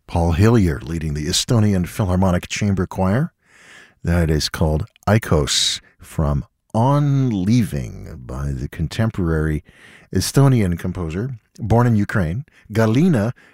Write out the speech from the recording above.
Paul Hillier leading the Estonian Philharmonic Chamber Choir. That is called Aikos from On Leaving by the contemporary Estonian composer, born in Ukraine, Galina